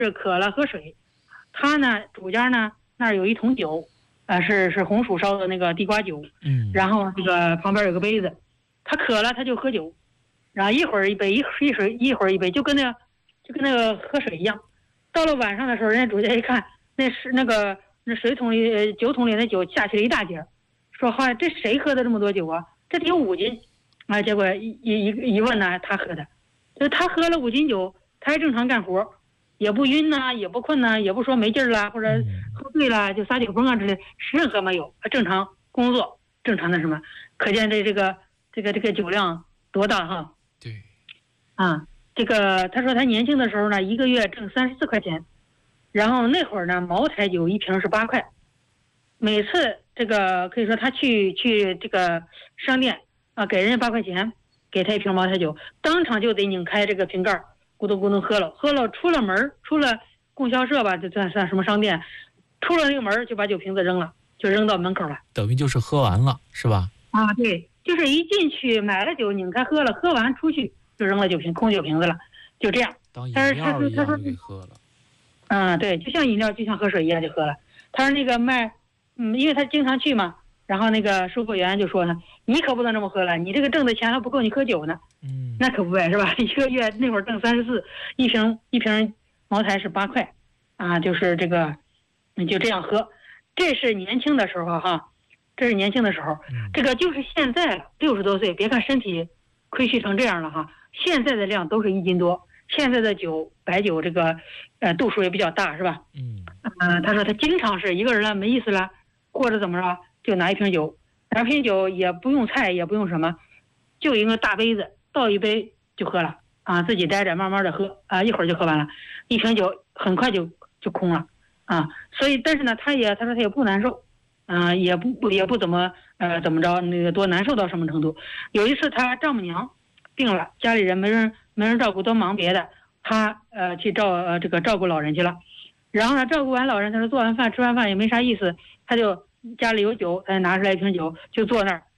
是渴了喝水。他呢主家呢那儿有一桶酒，是红薯烧的那个地瓜酒，然后这个旁边有个杯子，他渴了他就喝酒，然后一会儿一杯一会儿一杯，就跟那个喝水一样。到了晚上的时候，人家主家一看，那水桶里酒桶里的酒下去了一大截，说哈这谁喝的这么多酒啊？这得有5斤啊！结果一问呢，他喝的，就他喝了5斤酒，他还正常干活，也不晕呐，也不困呐，也不说没劲儿啦，或者喝醉了就撒酒疯啊之类，任何没有，正常工作，正常的什么，可见这个酒量多大哈？ 对， 啊，这个他说他年轻的时候呢，1个月挣34块钱，然后那会儿呢，茅台酒1瓶是8块，每次这个可以说他去这个商店啊，给人家8块钱，给他1瓶茅台酒，当场就得拧开这个瓶盖，咕咚咕咚喝了出了门，出了供销社吧，就算什么商店，出了那个门就把酒瓶子扔了，就扔到门口了， 等于就是喝完了是吧？ 啊，对，就是一进去买了酒，拧开喝了，喝完出去就扔了空酒瓶子了，就这样。 当饮料一样就给喝了。 对，就像饮料，就像喝水一样就喝了。他说那个卖，因为他经常去嘛，然后那个售货员就说呢，你可不能这么喝了，你这个挣的钱还不够你喝酒呢。那可不呗，是吧？1个月那会儿挣34，一瓶茅台是8块，啊，就是这个，你就这样喝。这是年轻的时候哈，这是年轻的时候。这个就是现在了，60多岁，别看身体亏虚成这样了哈，现在的量都是1斤多。现在的白酒这个度数也比较大，是吧？他说他经常是一个人了没意思了，或者怎么着，就拿一瓶酒也不用菜也不用什么，就一个大杯子倒一杯就喝了啊，自己待着慢慢的喝啊，一会儿就喝完了，一瓶酒很快就空了啊。所以但是呢，他说他也不难受，也不怎么着那个多难受到什么程度。有一次他丈母娘病了，家里人没人照顾，都忙别的，他去照顾老人去了。然后呢，照顾完老人，他说做完饭吃完饭也没啥意思，他就家里有酒，他就拿出来1瓶酒，就坐那儿